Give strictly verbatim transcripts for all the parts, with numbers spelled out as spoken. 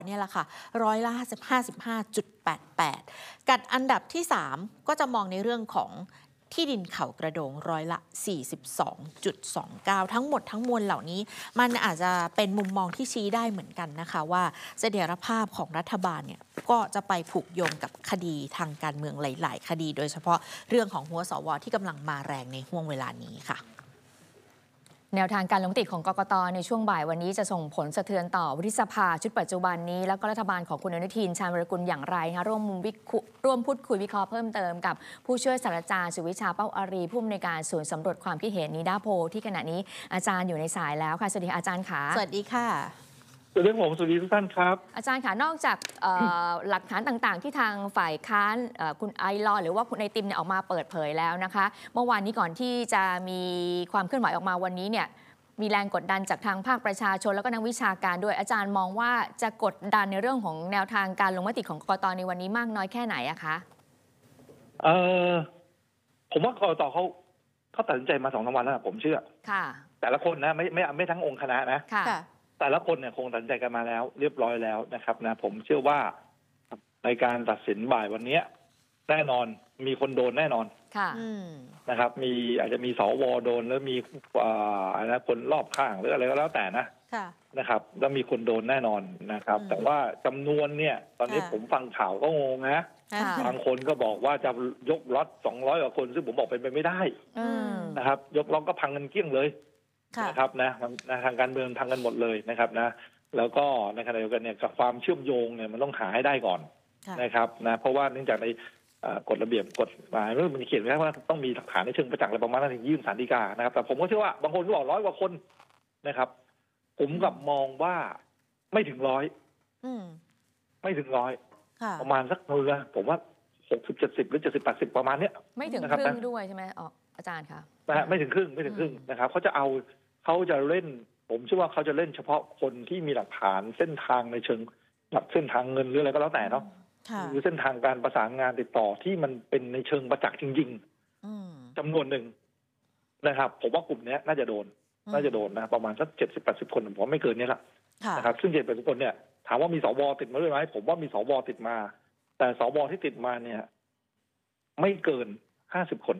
นี่แหละค่ะร้อยละห้าสิบห้าสิบห้าจุดแปดแปดกัดอันดับที่สามก็จะมองในเรื่องของที่ดินเขากระโดงร้อยละ สี่สิบสองจุดสองเก้า ทั้งหมดทั้งมวลเหล่านี้มันอาจจะเป็นมุมมองที่ชี้ได้เหมือนกันนะคะว่าเสถียรภาพของรัฐบาลเนี่ยก็จะไปผูกโยงกับคดีทางการเมืองหลายๆคดีโดยเฉพาะเรื่องของหัวสวที่กำลังมาแรงในห่วงเวลานี้ค่ะแนวทางการลงมติของกกต.ในช่วงบ่ายวันนี้จะส่งผลสะเทือนต่อวุฒิสภาชุดปัจจุบันนี้แล้วก็รัฐบาลของคุณอนุทินชาญวิรากูลอย่างไรคะร่วมวิร่วมพูดคุยวิเคราะห์เพิ่มเติมกับผู้ช่วยศาสตราจารย์สุวิชาเป้าอารีผู้อำนวยการศูนย์สำรวจความคิดเห็นนิดาโพที่ขณะนี้อาจารย์อยู่ในสายแล้วค่ะสวัสดีอาจารย์ขาสวัสดีค่ะสวัสดีผมสวัสดีทุกท่านครับอาจารย์ค่ะนอกจากหลักฐานต่างๆที่ทางฝ่ายค้านคุณไอรอหรือว่าคุณไอติมเนี่ยออกมาเปิดเผยแล้วนะคะเมื่อวานนี้ก่อนที่จะมีความเคลื่อนไหวออกมาวันนี้เนี่ยมีแรงกดดันจากทางภาคประชาชนแล้วก็นักวิชาการด้วยอาจารย์มองว่าจะกดดันในเรื่องของแนวทางการลงมติของกกต.ในวันนี้มากน้อยแค่ไหนอะคะเออผมว่ากกต.เขาเขาตัดสินใจมาสองสามวันแล้วผมเชื่อค่ะแต่ละคนนะไม่ไม่ไม่ทั้งองค์คณะนะค่ะแต่ละคนเนี่ยคงตัดสินใจกันมาแล้วเรียบร้อยแล้วนะครับนะผมเชื่อว่าในการตัดสินบ่ายวันนี้แน่นอนมีคนโดนแน่นอนค่ะนะครับมีอาจจะมีสวโดนแล้วมีอะไรคนรอบข้างหรืออะไรก็แล้วแต่นะนะครับแล้วมีคนโดนแน่นอนนะครับแต่ว่าจำนวนเนี่ยตอนนี้ผมฟังข่าวก็งงนะบางคนก็บอกว่าจะยกล็อตสองร้อยกว่าคนซึ่งผมบอกเป็นไปไม่ได้นะครับยกล็อตก็พังกันเกลี้ยงเลยนะครับนะทางการเมืองพังกันหมดเลยนะครับนะแล้วก็ในขณะเดียวกันเนี่ยกับความเชื่อมโยงเนี่ยมันต้องหาให้ได้ก่อนนะครับนะเพราะว่าเนื่องจากในกฎระเบียบกฎหมายมันเขียนไว้ว่าต้องมีหลักฐานในเชิงประจักษ์อะไรประมาณนั้นถึงยื่นศาลฎีกานะครับแต่ผมก็เชื่อว่าบางคนก็บอกร้อยกว่าคนนะครับผมกับมองว่าไม่ถึงร้อยไม่ถึงร้อยประมาณสักเรือผมว่าหกสิบเจ็ดสิบหรือเจ็ดสิบแปดสิบประมาณเนี้ยไม่ถึงครึ่งด้วยใช่ไหมอ๋ออาจารย์คะนะฮะไม่ถึงครึ่งไม่ถึงครึ่งนะครับเขาจะเอาเขาจะเล่นผมเชื่อว่าเขาจะเล่นเฉพาะคนที่มีหลักฐานเส้นทางในเชิงหลักเส้นทางเงินหรืออะไรก็แล้วแต่เนาะหรือเส้นทางการประสานงานติดต่อที่มันเป็นในเชิงประจักษ์จริงๆจำนวนหนึ่งนะครับผมว่ากลุ่มนี้น่าจะโดนน่าจะโดนนะประมาณสักเจ็ดสิบแปดสิบคนผมไม่เกินนี้ละนะครับซึ่งเจ็ดสิบแปดสิบคนเนี่ยถามว่ามีสวติดมาด้วยไหมผมว่ามีสวติดมาแต่สวที่ติดมาเนี่ยไม่เกินห้าสิบคน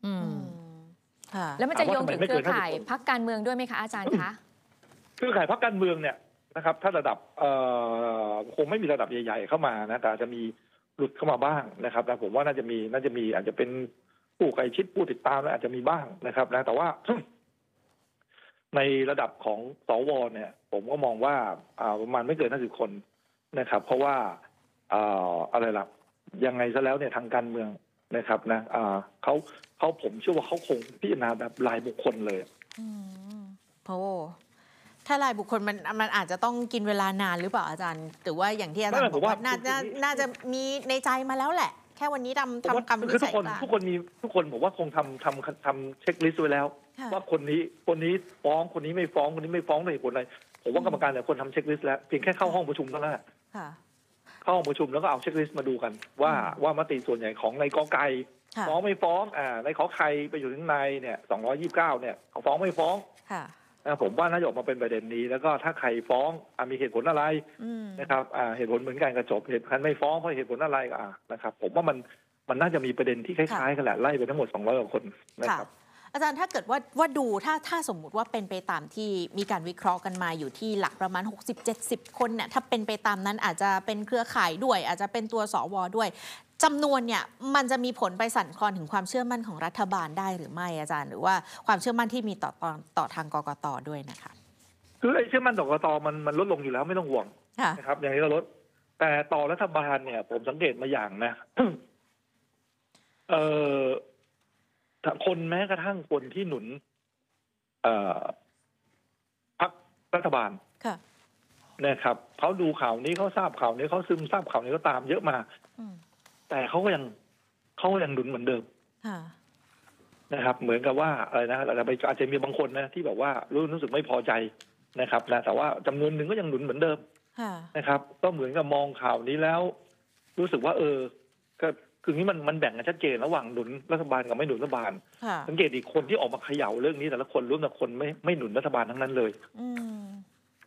แล้วมันจะโยงถึงเครือข่ายพรรคการเมืองด้วยไหมคะอาจารย์คะเครือข่ายพรรคการเมืองเนี่ยนะครับถ้าระดับคงไม่มีระดับใหญ่ๆเข้ามานะแต่อาจจะมีหลุดเข้ามาบ้างนะครับแต่ผมว่าน่าจะมีน่าจะมีอาจจะเป็นผู้ใกล้ชิดผู้ติดตามอาจจะมีบ้างนะครับนะแต่ว่าในระดับของสวเนี่ยผมก็มองว่าประมาณไม่เกินห้าสิบคนนะครับเพราะว่าอะไรล่ะยังไงซะแล้วเนี่ยทางการเมืองนะครับนะเขาเขาผมเชื่อว่าเขาคงพิจารณาแบบรายบุคคลเลยโอ้ถ้ารายบุคคลมันมันอาจจะต้องกินเวลานานหรือเปล่าอาจารย์หรือว่าอย่างที่อาจารย์บอกว่าน่าจะน่าจะมีในใจมาแล้วแหละแค่วันนี้ทำทำคำวินิจฉัยทุกคนทุกคนมีทุกคนผมว่าคงทำทำทำเช็คลิสต์ไว้แล้วว่าคนนี้คนนี้ฟ้องคนนี้ไม่ฟ้องคนนี้ไม่ฟ้องด้วยเหตุผลอะไรผมว่ากรรมการเนี่ยคนทำเช็คลิสต์แล้วเพียงแค่เข้าห้องประชุมเท่านั้นเข้าห้องประชุมแล้วก็เอาเช็คลิสต์มาดูกันว่าว่ามติส่วนใหญ่ของในกอไก่ฟ้องไม่ฟ้องอ่าในขอไข่ไปอยู่ที่ในเนี่ยสองร้อยยี่สิบเก้าเนี่ยเขาฟ้องไม่ฟ้องผมว่าน่าจะออกมาเป็นประเด็นนี้แล้วก็ถ้าใครฟ้องมีเหตุผลอะไรนะครับเหตุผลเหมือนกันก็จบเหตุผลไม่ฟ้องเพราะเหตุผลอะไรก็นะครับผมว่ามันมันน่าจะมีประเด็นที่คล้ายๆกันแหละไล่ไปทั้งหมดสองร้อยกว่าคนนะครับอาจารย์ถ้าเกิดว่าว่าดูถ้าถ้าสมมุติว่าเป็นไปตามที่มีการวิเคราะห์กันมาอยู่ที่หลักประมาณ หกสิบเจ็ดสิบ คนเนี่ยถ้าเป็นไปตามนั้นอาจจะเป็นเครือข่ายด้วยอาจจะเป็นตัวสวด้วยจำนวนเนี่ยมันจะมีผลไปสั่นคลอนถึงความเชื่อมั่นของรัฐบาลได้หรือไม่อาจารย์หรือว่าความเชื่อมั่นที่มีต่อต่อต่อทางกกต.ด้วยนะคะคือไอ้เชื่อมั่นต่อกกต.มันมันลดลงอยู่แล้วไม่ต้องห่วงนะครับอย่างนี้ก็ลดแต่ต่อรัฐบาลเนี่ยผมสังเกตมาอย่างนะเอ่อคนแม้กระทั่งคนที่หนุนเอ่อพรรครัฐบาลนะครับเขาดูข่าวนี้เขาทราบข่าวนี้เขาซึมทราบข่าวนี้เขาตามเยอะมาแต่เขาก็ยังเขาก็ยังหนุนเหมือนเดิมนะครับเหมือนกับว่าอะไรนะอาจจะมีบางคนนะที่บอกว่ารู้รู้สึกไม่พอใจนะครับนะแต่ว่าจำนวนหนึ่งก็ยังหนุนเหมือนเดิมนะครับก็เหมือนกับมองข่าวนี้แล้วรู้สึกว่าเออก็คือนี้มันมันแบ่งกันชัดเจนระหว่างหนุนรัฐบาลกับไม่หนุนรัฐบาลสังเกตอีกคนที่ออกมาเขย่าเรื่องนี้แต่ละคนล้วนแต่คนไม่ไม่หนุนรัฐบาลทั้งนั้นเลย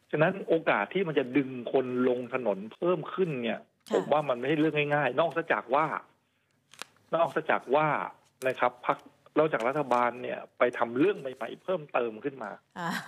ฉะนั้นโอกาสที่มันจะดึงคนลงถนนเพิ่มขึ้นเนี่ยผมว่ามันไม่ใช่เรื่องง่ายๆนอกจากว่านอกจากว่านะครับพรรคเราจากรัฐบาลเนี่ยไปทำเรื่องใหม่ๆเพิ่มเติมขึ้นมา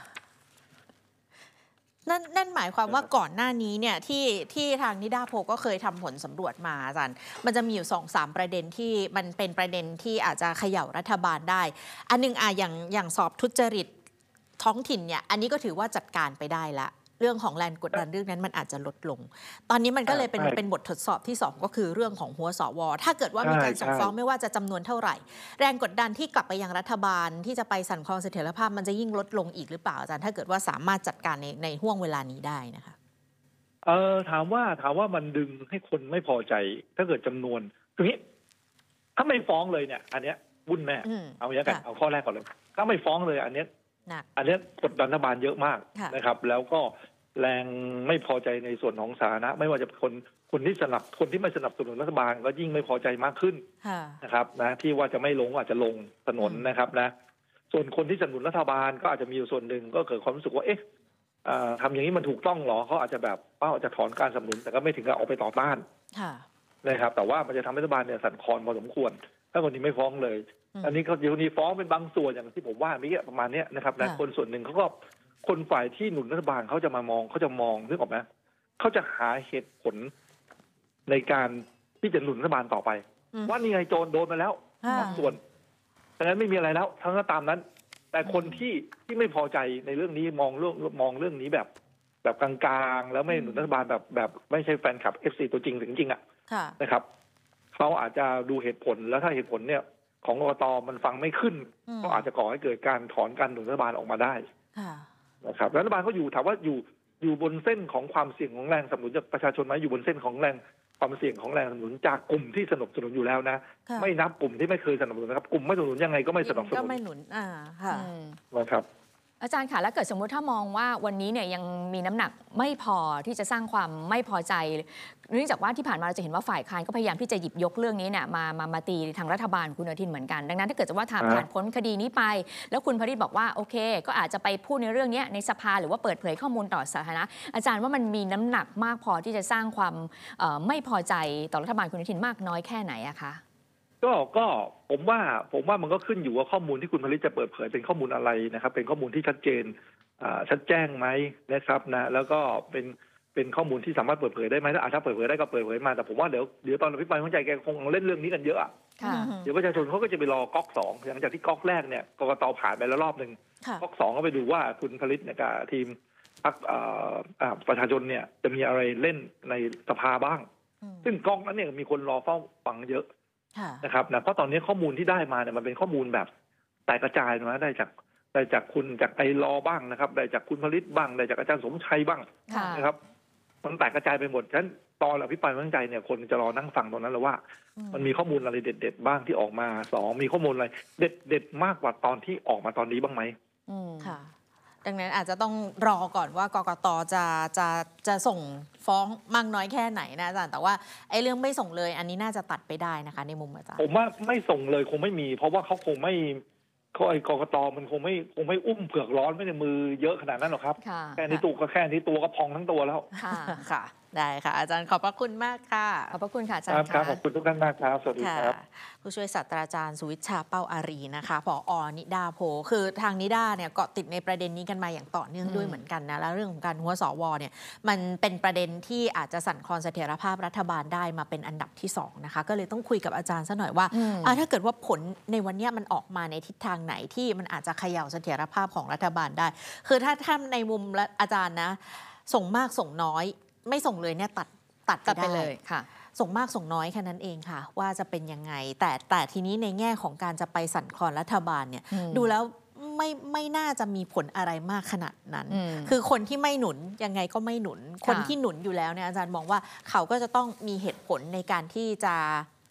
นั่นนั่นหมายความว่าก่อนหน้านี้เนี่ยที่ที่ทางนิดาโพก็เคยทำผลสำรวจมาอาจารย์มันจะมีอยู่สองสามประเด็นที่มันเป็นประเด็นที่อาจจะเขย่ารัฐบาลได้อันนึงอ่ะอย่างอย่างสอบทุจริตท้องถิ่นเนี่ยอันนี้ก็ถือว่าจัดการไปได้ละเรื่องของแรงกดดันเรื่องนั้นมันอาจจะลดลงตอนนี้มันก็เลยเป็นเป็นบททดสอบที่สองก็คือเรื่องของหัวสวถ้าเกิดว่ามีการส่งฟ้องไม่ว่าจะจำนวนเท่าไหร่แรงกดดันที่กลับไปยังรัฐบาลที่จะไปสั่นคลอนเสถียรภาพมันจะยิ่งลดลงอีกหรือเปล่าอาจารย์ถ้าเกิดว่าสามารถจัดการในในห่วงเวลานี้ได้นะคะเออถามว่าถามว่ามันดึงให้คนไม่พอใจถ้าเกิดจำนวนตรงนี้ถ้าไม่ฟ้องเลยเนี่ยอันเนี้ยวุ่นแน่เอาอย่างกันเอาข้อแรกก่อนเลยถ้าไม่ฟ้องเลยอันเนี้ยอันเนี้ยกดดันรัฐบาลเยอะมากนะครับแล้วก็แรงไม่พอใจในส่วนของสาธารณะไม่ว่าจะคนคนที่สนับคนที่ไม่สนับสนุนรัฐบาลก็ยิ่งไม่พอใจมากขึ้นนะครับนะที่ว่าจะไม่ลงอาจจะลงถนนนะครับนะส่วนคนที่สนับสนุนรัฐบาลก็อาจจะมีอยู่ส่วนหนึ่งก็เกิดความรู้สึกว่าเอ๊ะทำอย่างนี้มันถูกต้องหรอเขาอาจจะแบบเป้าจะถอนการสนับสนุนแต่ก็ไม่ถึงกับออกไปต่อต้านนะครับแต่ว่ามันจะทำให้รัฐบาลเนี่ยสั่นคลอนพอสมควรถ้าคนนี้ไม่ฟ้องเลยอันนี้เขาเดี๋ยวนี้ฟ้องเป็นบางส่วนอย่างที่ผมว่าเมื่อกี้ประมาณนี้นะครับนะคนส่วนหนึ่งเขาก็คนฝ่ายที่หนุนรัฐบาลเขาจะมามองเขาจะมองนึกออกไหมเขาจะหาเหตุผลในการที่จะหนุนรัฐบาลต่อไปว่านี่ไงโจรโดนมาแล้วบางส่วนดังนั้นไม่มีอะไรแล้วทั้งนั้นตามนั้นแต่คนที่ที่ไม่พอใจในเรื่องนี้มองเรื่องมองเรื่องนี้แบบแบบกลางๆแล้วไม่หนุนรัฐบาลแบบแบบไม่ใช่แฟนคลับ เอฟ ซี ตัวจริงจริงๆอ่ะนะครับเขาอาจจะดูเหตุผลแล้วถ้าเหตุผลเนี่ยของกกต.มันฟังไม่ขึ้นก็อาจจะก่อให้เกิดการถอนการหนุนรัฐบาลออกมาได้นะครับรัฐบาลเขาอยู่ถามว่าอยู่อยู่บนเส้นของความเสี่ยงของแรงสนับสนุนจากประชาชนไหมอยู่บนเส้นของแรงความเสี่ยงของแรงสนับสนุนจากกลุ่มที่สนับสนุนอยู่แล้วนะไม่นับกลุ่มที่ไม่เคยสนับสนุนนะครับกลุ่มไม่สนับสนุนยังไงก็ไม่สนับสนุนก็ไม่หนุนอ่าค่ะนะครับอาจารย์ค่ะแล้วเกิดสมมุติถ้ามองว่าวันนี้เนี่ยยังมีน้ำหนักไม่พอที่จะสร้างความไม่พอใจเนื่องจากว่าที่ผ่านมาเราจะเห็นว่าฝ่ายค้านก็พยายามที่จะหยิบยกเรื่องนี้เนี่ยมามามาตีทางรัฐบาลคุณอนุทินเหมือนกันดังนั้นถ้าเกิดจะว่าถามผ่านพ้นคดีนี้ไปแล้วคุณพริตบอกว่าโอเคก็อาจจะไปพูดในเรื่องนี้ในสภาหรือว่าเปิดเผยข้อมูลต่อสาธารณะอาจารย์ว่ามันมีน้ำหนักมากพอที่จะสร้างความไม่พอใจต่อรัฐบาลคุณอนุทินมากน้อยแค่ไหนอะคะก็ก็ผมว่าผมว่ามันก็ขึ้นอยู่ว่าข้อมูลที่คุณพริตจะเปิดเผยเป็นข้อมูลอะไรนะครับเป็นข้อมูลที่ชัดเจนชัดแจ้งไหมนะครับนะแล้วก็เป็นเป็นข้อมูลที่สามารถเปิดเผยได้ไหมถ้าเปิดเผยได้ก็เปิดเผยมาแต่ผมว่าเดี๋ยวเดี๋ยวตอนอภิปรายมั่นใจแกคงเล่นเรื่องนี้กันเยอะเดี๋ยวประชาชนเขาก็จะไปรอก๊อกสองหลังจากที่ก๊อกแรกเนี่ยกกต.ผ่านไปแล้วรอบหนึ่งก๊อกสองก็ไปดูว่าคุณพริตเนี่ยกับทีมพรรคประชาชนเนี่ยจะมีอะไรเล่นในสภาบ้างซึ่งก๊อกนั้นเนี่ยมีคนรอเฝ้าฟังเยอะนะครับนะเพราะตอนนี้ข้อมูลที่ได้มาเนี่ยมันเป็นข้อมูลแบบแตกกระจายนะได้จากได้จากคุณจากไอรอบ้างนะครับได้จากคุณพริตบ้างได้จากอาจารย์สมชัยบ้างนะครับมันแตกกระจายไปหมดฉะนั้นตอนอภิปรายไม่ไว้วางใจเนี่ยคนจะรอนั่งฟังตรงนั้นแล้วว่ามันมีข้อมูลอะไรเด็ดๆบ้างที่ออกมาสองมีข้อมูลอะไรเด็ดๆมากกว่าตอนที่ออกมาตอนนี้บ้างไหมค่ะดังนั้นอาจจะต้องรอก่อนว่ากกต.จะจะจะส่งฟ้องมากน้อยแค่ไหนนะอาจารย์แต่ว่าไอ้เรื่องไม่ส่งเลยอันนี้น่าจะตัดไปได้นะคะในมุมอาจารย์ผมว่าไม่ส่งเลยคงไม่มีเพราะว่าเขาคงไม่เขาไอ้กกต.มันคงไม่คงไม่อุ้มเผือกร้อนไม่ในมือเยอะขนาดนั้นหรอกครับแค่นี้ตัวก็แค่นี้ตัวก็พองทั้งตัวแล้วค่ะได้ค่ะอาจารย์ขอบพระคุณมากค่ะขอบพระคุณค่ะอาจารย์ครับขอบคุณทุกท่านมากครับสวัสดีครับผู้ช่วยศาสตราจารย์สุวิชชาเป้าอารีนะคะผอ.นิดาโพคือทางนิดาเนี่ยเกาะติดในประเด็นนี้กันมาอย่างต่อเนื่องด้วยเหมือนกันนะแล้วเรื่องของการหัวสวเนี่ยมันเป็นประเด็นที่อาจจะสั่นคลอนเสถียรภาพรัฐบาลได้มาเป็นอันดับที่สองนะคะก็เลยต้องคุยกับอาจารย์ซะหน่อยว่าถ้าเกิดว่าผลในวันนี้มันออกมาในทิศทางไหนที่มันอาจจะเขย่าเสถียรภาพของรัฐบาลได้คือถ้าท่านในมุมอาจารย์นะส่งมากส่งน้อยไม่ส่งเลยเนี่ยตัดตัดไปเลยค่ะส่งมากส่งน้อยแค่นั้นเองค่ะว่าจะเป็นยังไงแต่แต่ทีนี้ในแง่ของการจะไปสั่นคลอนรัฐบาลเนี่ยดูแล้วไม่ไม่น่าจะมีผลอะไรมากขนาดนั้นคือคนที่ไม่หนุนยังไงก็ไม่หนุนคนที่หนุนอยู่แล้วเนี่ยอาจารย์มองว่าเขาก็จะต้องมีเหตุผลในการที่จะ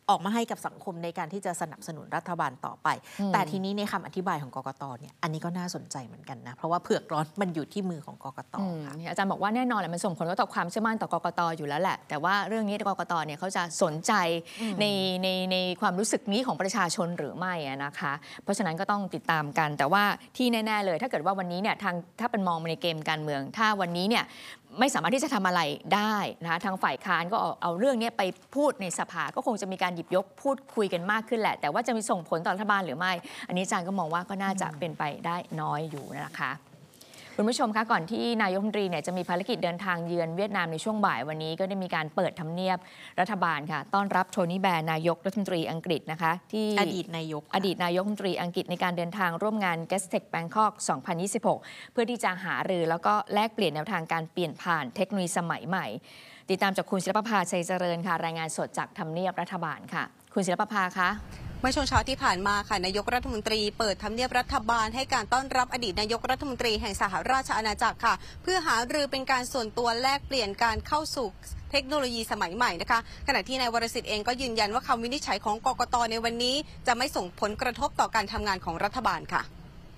ออกมาให้กับสังคมในการที่จะสนับสนุนรัฐบาลต่อไปแต่ทีนี้ในคำอธิบายของกกตเนี่ยอันนี้ก็น่าสนใจเหมือนกันนะเพราะว่าเผือกร้อนมันอยู่ที่มือของกกตค่ะอาจารย์บอกว่าแน่นอนแหละมันส่งผลกระทบความเชื่อมั่นต่อกกตอยู่แล้วแหละแต่ว่าเรื่องนี้กกตเนี่ยเขาจะสนใจในในในความรู้สึกนี้ของประชาชนหรือไม่นะคะเพราะฉะนั้นก็ต้องติดตามกันแต่ว่าที่แน่ๆเลยถ้าเกิดว่าวันนี้เนี่ยทางถ้าเป็นมองในเกมการเมืองถ้าวันนี้เนี่ยไม่สามารถที่จะทำอะไรได้นะคะทางฝ่ายค้านก็เอาเอาเรื่องนี้ไปพูดในสภาก็คงจะมีการหยิบยกพูดคุยกันมากขึ้นแหละแต่ว่าจะมีส่งผลต่อรัฐบาลหรือไม่อันนี้อาจารย์ก็มองว่าก็น่าจะเป็นไปได้น้อยอยู่นะคะคุณผู้ชมคะก่อนที่นายกรัฐมนตรีเนี่ยจะมีภารกิจเดินทางเยือนเวียดนามในช่วงบ่ายวันนี้ก็ได้มีการเปิดทำเนียบรัฐบาลค่ะต้อนรับโทนี่แบร์นายกรัฐมนตรีอังกฤษนะคะที่อดีตนายกอดีตนายกรัฐมนตรีอังกฤษในการเดินทางร่วมงาน Gestech Bangkok สองพันยี่สิบหก เพื่อที่จะหารือแล้วก็แลกเปลี่ยนแนวทางการเปลี่ยนผ่านเทคโนโลยีสมัยใหม่ติดตามจากคุณศิลปภาชัยเจริญค่ะรายงานสดจากทำเนียบรัฐบาลค่ะคุณศิลปภาคะเมื่อช่วงเช้าที่ผ่านมาค่ะนายกรัฐมนตรีเปิดทำเนียบรัฐบาลให้การต้อนรับอดีตนายกรัฐมนตรีแห่งสหราชอาณาจักรค่ะเพื่อหารือเป็นการส่วนตัวแลกเปลี่ยนการเข้าสู่เทคโนโลยีสมัยใหม่นะคะขณะที่นายวรสิทธิ์เองก็ยืนยันว่าคำวินิจฉัยของกกตในวันนี้จะไม่ส่งผลกระทบต่อการทำงานของรัฐบาลค่ะ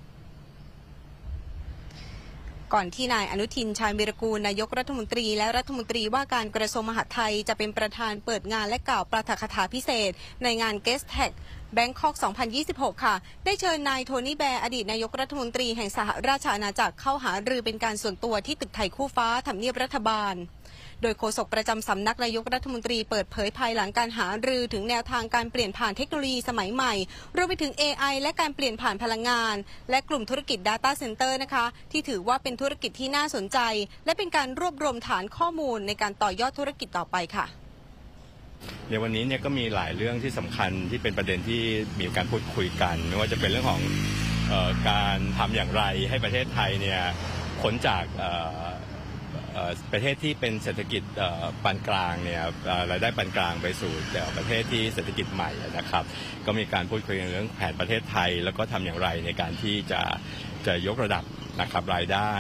ก่อนที่นายอนุทินชาญวีรกูลนายกรัฐมนตรีและรัฐมนตรีว่าการกระทรวงมหาดไทยจะเป็นประธานเปิดงานและกล่าวปาฐกถาพิเศษในงาน Gestech Bangkok สองพันยี่สิบหก ค่ะได้เชิญนายโทนี่แบร์อดีตนายกรัฐมนตรีแห่งสหราชอาณาจักรเข้าหารือเป็นการส่วนตัวที่ตึกไทยคู่ฟ้าทำเนียบรัฐบาลโดยโฆษกประจำสำนักนายกรัฐมนตรีเปิดเผยภายหลังการหารือถึงแนวทางการเปลี่ยนผ่านเทคโนโลยีสมัยใหม่รวมไปถึง เอ ไอ และการเปลี่ยนผ่านพลังงานและกลุ่มธุรกิจ Data Center นะคะที่ถือว่าเป็นธุรกิจที่น่าสนใจและเป็นการรวบรวมฐานข้อมูลในการต่อยอดธุรกิจต่อไปค่ะในวันนี้เนี่ยก็มีหลายเรื่องที่สำคัญที่เป็นประเด็นที่มีการพูดคุยกันไม่ว่าจะเป็นเรื่องของเอ่อการทำอย่างไรให้ประเทศไทยเนี่ยพ้นจากประเทศที่เป็นเศรษฐกิจปานกลางเนี่ยรายได้ปานกลางไปสู่ประเทศที่เศรษฐกิจใหม่นะครับก็มีการพูดคุยเรื่องแผนประเทศไทยแล้วก็ทำอย่างไรในการที่จะจะยกระดับนะครับรายได้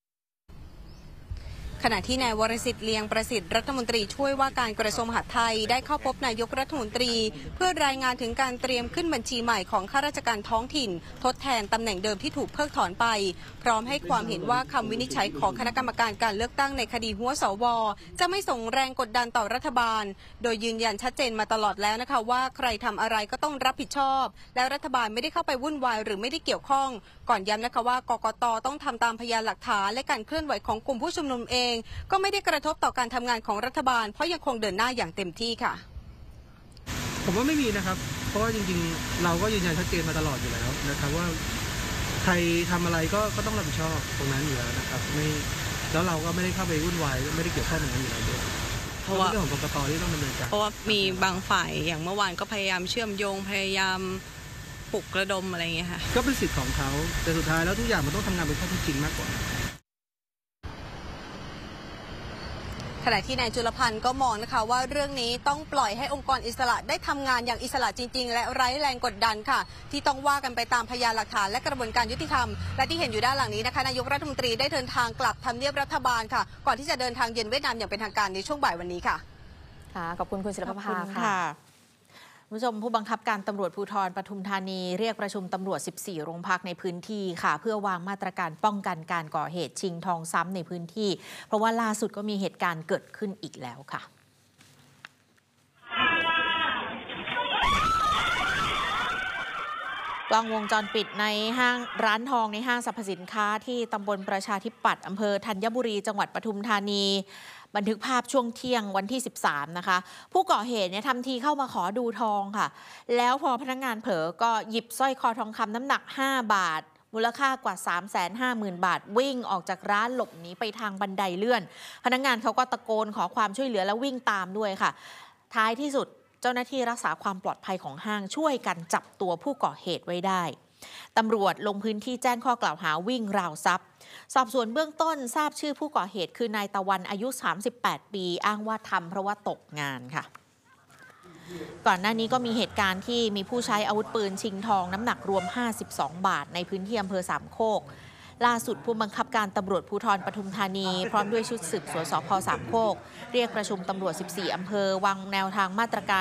ขณะที่นายวรสิทธิ์เลียงประสิทธิ์รัฐมนตรีช่วยว่าการกระทรวงมหาดไทยได้เข้าพบนายกรัฐมนตรีเพื่อรายงานถึงการเตรียมขึ้นบัญชีใหม่ของข้าราชการท้องถิ่นทดแทนตำแหน่งเดิมที่ถูกเพิกถอนไปพร้อมให้ความเห็นว่าคำวินิจฉัยของคณะกรรมการการเลือกตั้งในคดีหัวสวจะไม่ส่งแรงกดดันต่อรัฐบาลโดยยืนยันชัดเจนมาตลอดแล้วนะคะว่าใครทำอะไรก็ต้องรับผิดชอบและรัฐบาลไม่ได้เข้าไปวุ่นวายหรือไม่ได้เกี่ยวข้องก่อนย้ำนะคะว่ากกต.ต้องทำตามพยานหลักฐานและการเคลื่อนไหวของกลุ่มผู้ชุมนุมเองก็ไม่ได้กระทบต่อการทำงานของรัฐบาลเพราะยังคงเดินหน้าอย่างเต็มที่ค่ะผมว่าไม่มีนะครับเพราะว่าจริงๆเราก็ยืนยันชัดเจนมาตลอดอยู่แล้วนะครับว่าใครทำอะไรก็ก็ต้องรับผิดชอบตรงนั้นอยู่แล้วนะครับไม่แล้วเราก็ไม่ได้เข้าไปวุ่นวายไม่ได้เกี่ยวข้องตรงนั้นอยู่แล้วด้วยเพราะว่าเรื่องของกกต.ที่ต้องดำเนินการเพราะว่ามีบางฝ่ายอย่างเมื่อวานก็พยายามเชื่อมโยงพยายามปลุกระดมอะไรอย่างเงี้ยค่ะก็เป็นสิทธิ์ของเขาแต่สุดท้ายแล้วทุกอย่างมันต้องทำงานเป็นข้อเท็จจริงมากกว่าขณะที่นายจุลพันธ์ก็มองนะคะว่าเรื่องนี้ต้องปล่อยให้องค์กรอิสระได้ทำงานอย่างอิสระจริงๆและไร้แรงกดดันค่ะที่ต้องว่ากันไปตามพยานหลักฐานและกระบวนการยุติธรรมและที่เห็นอยู่ด้านหลังนี้นะคะนายกรัฐมนตรีได้เดินทางกลับทำเนียบรัฐบาลค่ะก่อนที่จะเดินทางเยือนเวียดนามอย่างเป็นทางการในช่วงบ่ายวันนี้ค่ะค่ะขอบคุณคุณศิลปภาค่ะคุณผู้ชมผู้บังคับการตำรวจภูธรปทุมธานีเรียกประชุมตำรวจสิบสี่โรงพักในพื้นที่ค่ะเพื่อวางมาตรการป้องกันการก่อเหตุชิงทองซ้ำในพื้นที่เพราะว่าล่าสุดก็มีเหตุการณ์เกิดขึ้นอีกแล้วค่ะกล้องวงจรปิดในห้างร้านทองในห้างสรรพสินค้าที่ตำบลประชาธิปัตย์อำเภอธัญบุรีจังหวัดปทุมธานีบันทึกภาพช่วงเที่ยงวันที่สิบสามนะคะผู้ก่อเหตุเนี่ยทำทีเข้ามาขอดูทองค่ะแล้วพอพนักงานเผลอก็หยิบสร้อยคอทองคำน้ำหนักห้าบาทมูลค่ากว่า สามแสนห้าหมื่น บาทวิ่งออกจากร้านหลบหนีไปทางบันไดเลื่อนพนักงานเขาก็ตะโกนขอความช่วยเหลือแล้ววิ่งตามด้วยค่ะท้ายที่สุดเจ้าหน้าที่รักษาความปลอดภัยของห้างช่วยกันจับตัวผู้ก่อเหตุไว้ได้ตำรวจลงพื้นที่แจ้งข้อกล่าวหาวิ่งราวทรัพย์สอบสวนเบื้องต้นทราบชื่อผู้ก่อเหตุคือนายตะวันอายุสามสิบแปดปีอ้างว่าทำเพราะว่าตกงานค่ะก่อนหน้านี้ก็มีเหตุการณ์ที่มีผู้ใช้อาวุธปืนชิงทองน้ำหนักรวมห้าสิบสองบาทในพื้นที่อำเภอสามโคกล่าสุดผู้บังคับการตำรวจภูธรปทุมธานีพร้อมด้วยชุดสืบสวนสภ.สามโคกเรียกประชุมตำรวจสิบสี่อำเภอวางแนวทางมาตรการ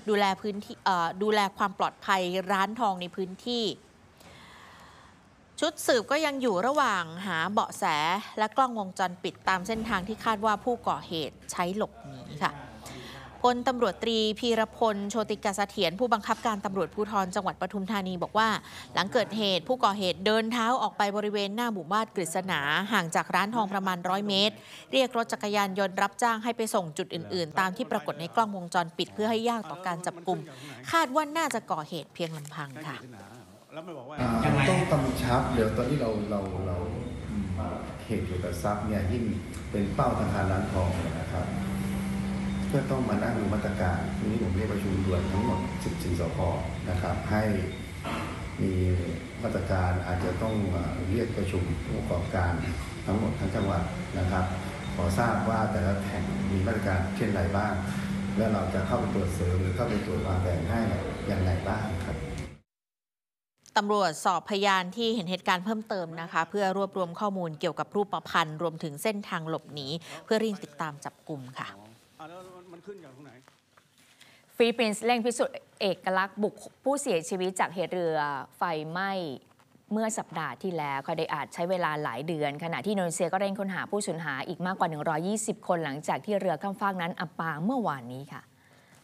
ดูแลพื้นที่ดูแลความปลอดภัยร้านทองในพื้นที่ชุดสืบก็ยังอยู่ระหว่างหาเบาะแสและกล้องวงจรปิดตามเส้นทางที่คาดว่าผู้ก่อเหตุใช้หลบหนีค่ะพลตำรวจตรีพีรพลโชติกาเสถียรผู้บังคับการตำรวจภูธรจังหวัดปทุมธานีบอกว่าหลังเกิดเหตุผู้ก่อเหตุเดินเท้าออกไปบริเวณหน้าหมู่บ้านกฤษณาห่างจากร้านทองประมาณร้อยเมตรเรียกรถจักรยานยนต์รับจ้างให้ไปส่งจุดอื่นๆตามที่ปรากฏในกล้องวงจรปิดเพื่อให้ยากต่อการจับกุมคาดว่าน่าจะก่อเหตุเพียงลำพังค่ะต้องกำชับเดี๋ยวตอนนี้เราเราเราเหตุเกี่ยวกับทรัพย์เนี่ยยิ่งเป็นเป้าธนาคารร้านทองเลยนะครับเพื่อต้องมานั่งดูมาตรการทีนี้ผมเรียกประชุมด่วนทั้งหมดสิบสี่สพนะครับให้มีมาตรการอาจจะต้องเรียกประชุมผู้ประกอบการทั้งหมดทั้งจังหวัดนะครับขอทราบว่าแต่ละแห่งมีมาตรการเช่นไรบ้างแล้วเราจะเข้าไปตรวจเสริมหรือเข้าไปตรวจวางแผนให้อย่างไรบ้างครับตำรวจสอบพยานที่เห็นเหตุการณ์เพิ่มเติมนะคะเพื่อรวบรวมข้อมูลเกี่ยวกับรูปพรรณรวมถึงเส้นทางหลบหนีเพื่อเร่งติดตามจับกุมค่ะฟิลิปปินส์เร่งพิสูจน์เอกลักษณ์บุคคลผู้เสียชีวิตจากเหตุเรือไฟไหม้เมื่อสัปดาห์ที่แล้วค่ะได้อาจใช้เวลาหลายเดือนขณะที่อินโดนีเซียก็เร่งค้นหาผู้สูญหายอีกมากกว่าหนึ่งร้อยยี่สิบคนหลังจากที่เรือข้ามฟากนั้นอับปางเมื่อวานนี้ค่ะ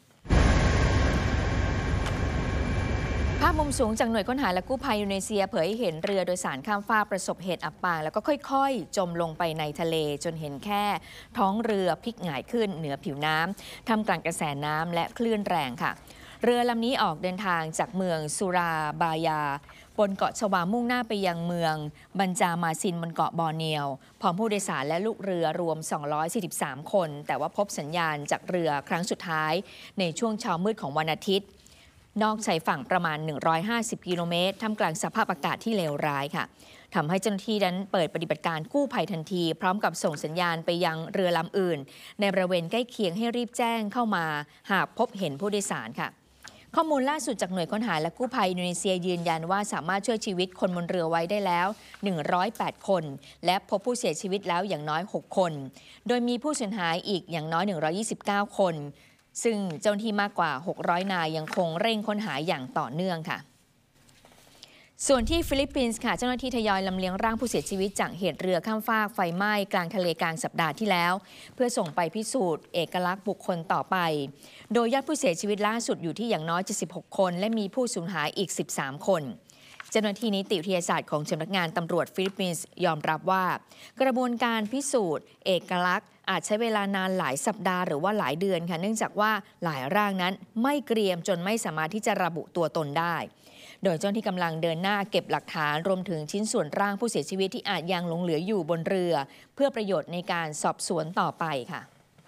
ภาพมุมสูงจากหน่วยค้นหาและกู้ภัยอินโดนีเซียเผยให้เห็นเรือโดยสารข้ามฟากประสบเหตุอับปางแล้วก็ค่อยๆจมลงไปในทะเลจนเห็นแค่ท้องเรือพลิกหงายขึ้นเหนือผิวน้ำท่ามกลางกระแสน้ำและคลื่นแรงค่ะเรือลำนี้ออกเดินทางจากเมืองสุราบายาบนเกาะชวามุ่งหน้าไปยังเมืองบันจามาซินบนเกาะบอร์เนียวพร้อมผู้โดยสารและลูกเรือรวมสองร้อยสี่สิบสามคนแต่ว่าพบสัญญาณจากเรือครั้งสุดท้ายในช่วงเช้ามืดของวันอาทิตย์นอกชายฝั่งประมาณหนึ่งร้อยห้าสิบกิโลเมตรท่ามกลางสภาพอากาศที่เลวร้ายค่ะทำให้เจ้าหน้าที่นั้นเปิดปฏิบัติการกู้ภัยทันทีพร้อมกับส่งสัญญาณไปยังเรือลำอื่นในบริเวณใกล้เคียงให้รีบแจ้งเข้ามาหากพบเห็นผู้โดยสารค่ะข้อมูลล่าสุดจากหน่วยค้นหาและกู้ภัยอินโดนีเซียยืนยันว่าสามารถช่วยชีวิตคนบนเรือไว้ได้แล้วหนึ่งร้อยแปดคนและพบผู้เสียชีวิตแล้วอย่างน้อยหกคนโดยมีผู้สูญหายอีกอย่างน้อยหนึ่งร้อยยี่สิบเก้าคนซึ่งเจ้าหน้าที่มากกว่าหกร้อยนายยังคงเร่งค้นหาอย่างต่อเนื่องค่ะส่วนที่ฟิลิปปินส์ค่ะเจ้าหน้าที่ทยอยลำเลียงร่างผู้เสียชีวิตจากเหตุเรือข้ามฟากไฟไหม้กลางทะเลกลางสัปดาห์ที่แล้วเพื่อส่งไปพิสูจน์เอกลักษณ์บุคคลต่อไปโดยยอดผู้เสียชีวิตล่าสุดอยู่ที่อย่างน้อยเจ็ดสิบหกคนและมีผู้สูญหายอีกสิบสามคนเจ้าหน้าที่นิติวิทยาศาสตร์ของสำนักงานตำรวจฟิลิปปินส์ยอมรับว่ากระบวนการพิสูจน์เอกลักษณ์อาจใช้เวลานานหลายสัปดาห์หรือว่าหลายเดือนค่ะเนื่องจากว่าหลายร่างนั้นไม่เกรียมจนไม่สามารถที่จะระบุตัวตนได้โดยเจ้าหน้าที่กำลังเดินหน้าเก็บหลักฐานรวมถึงชิ้นส่วนร่างผู้เสียชีวิตที่อาจยังหลงเหลืออยู่บนเรือเพื่อประโยชน์ในการสอบสวนต่อไปค่ะ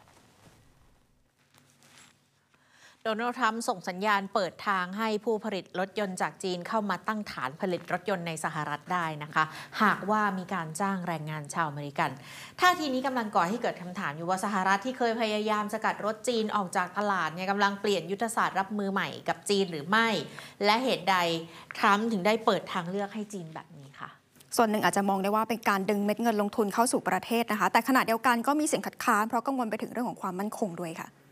โดนัลด์ทรัมป์ส่งสัญญาณเปิดทางให้ผู้ผลิตรถยนต์จากจีนเข้ามาตั้งฐานผลิตรถยนต์ในสหรัฐได้นะคะหากว่ามีการจ้างแรงงานชาวอเมริกันท่าทีนี้กำลังก่อให้เกิดคำถามอยู่ว่าสหรัฐที่เคยพยายามสกัดรถจีนออกจากตลาดเนี่ยกำลังเปลี่ยนยุทธศาสตร์รับมือใหม่กับจีนหรือไม่และเหตุใดทรัมป์ถึงได้เปิดทางเลือกให้จีนแบบนี้ค่ะส่วนหนึ่งอาจจะมองได้ว่าเป็นการดึงเม็ดเงินลงทุนเข้าสู่ประเทศนะคะแต่ขณะเดียวกันก็มีเสียงคัดค้านเพราะกังวลไปถึงเรื่องของความมั่นคงด้วยค่ะ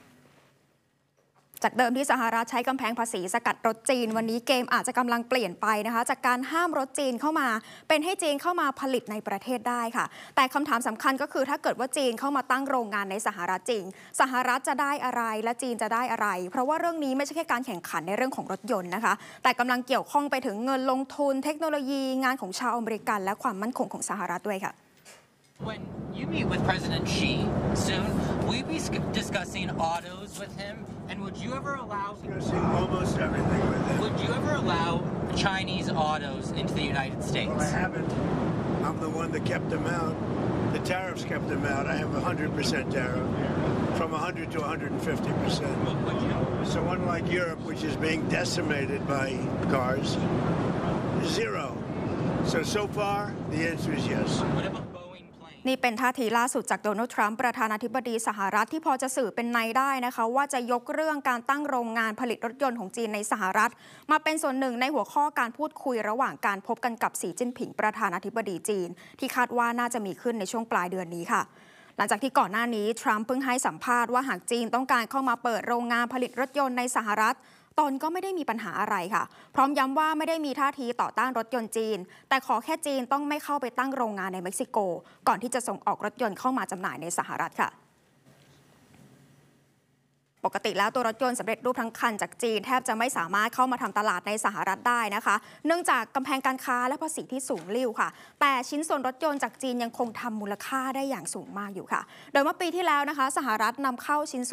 จากเดิมที่สหรัฐใช้กำแพงภาษีสกัดรถจีนวันนี้เกมอาจจะกำลังเปลี่ยนไปนะคะจากการห้ามรถจีนเข้ามาเป็นให้จีนเข้ามาผลิตในประเทศได้ค่ะแต่คำถามสำคัญก็คือถ้าเกิดว่าจีนเข้ามาตั้งโรงงานในสหรัฐจริงสหรัฐจะได้อะไรและจีนจะได้อะไรเพราะว่าเรื่องนี้ไม่ใช่แค่การแข่งขันในเรื่องของรถยนต์นะคะแต่กำลังเกี่ยวข้องไปถึงเงินลงทุนเทคโนโลยีงานของชาวอเมริกันและความมั่นคงของสหรัฐด้วยค่ะ When you meet with President Xi soon, will you be discussing autos with him? And would you ever allow discussing almost everything with him? Would you ever allow Chinese autos into the United States? Well, I haven't. I'm the one that kept them out. The tariffs kept them out. I have a hundred percent tariff, from a hundred to a hundred and fifty percent. So unlike Europe, which is being decimated by cars, zero. So so far, the answer is yes. นี่เป็นท่าทีล่าสุดจากโดนัลด์ทรัมป์ประธานาธิบดีสหรัฐที่พอจะสื่อเป็นในได้นะคะว่าจะยกเรื่องการตั้งโรงงานผลิตรถยนต์ของจีนในสหรัฐมาเป็นส่วนหนึ่งในหัวข้อการพูดคุยระหว่างการพบกันกับสีจิ้นผิงประธานาธิบดีจีนที่คาดว่าน่าจะมีขึ้นในช่วงปลายเดือนนี้ค่ะหลังจากที่ก่อนหน้านี้ทรัมป์เพิ่งให้สัมภาษณ์ว่าหากจีนต้องการเข้ามาเปิดโรงงานผลิตรถยนต์ในสหรัฐตนก็ไม่ได้มีปัญหาอะไรค่ะพร้อมย้ำว่าไม่ได้มีท่าทีต่อต้านรถยนต์จีนแต่ขอแค่จีนต้องไม่เข้าไปตั้งโรงงานในเม็กซิโกก่อนที่จะส่งออกรถยนต์เข้ามาจำหน่ายในสหรัฐค่ะปกติแล้วตัวรถยนต์สำเร็จรูปทั้งคันจากจีนแทบจะไม่สามารถเข้ามาทำตลาดในสหรัฐได้นะคะเนื่องจากกำแพงการค้าและภาษีที่สูงลิ่วค่ะแต่ชิ้นส่วนรถยนต์จากจีนยังคงทำมูลค่าได้อย่างสูงมากอยู่ค่ะโดยเมื่อปีที่แล้วนะคะสหรัฐนำเข้าชิ้น